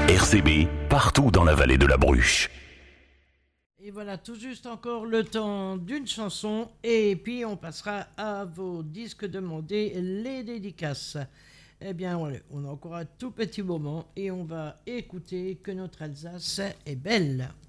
RCB, partout dans la vallée de la Bruche. Et voilà, tout juste encore le temps d'une chanson et puis on passera à vos disques demandés, les dédicaces. Eh bien, on a encore un tout petit moment et on va écouter Que notre Alsace est belle.